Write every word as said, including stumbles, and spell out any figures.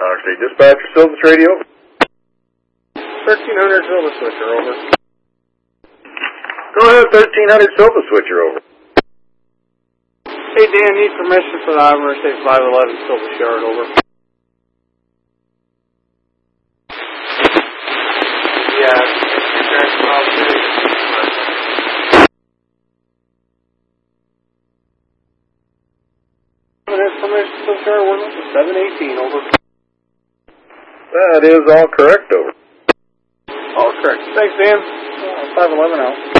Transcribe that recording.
Oxley Dispatcher, Silvis Radio. thirteen hundred Silva Switcher, over. Go ahead, thirteen hundred Silva Switcher, over. Hey, Dan, need permission for the Interstate five eleven Silva Shard, over. Yeah, permission for Silva Shard, one seven eighteen, over. That is all correct, over. All correct. Thanks, Dan. Uh, five eleven out.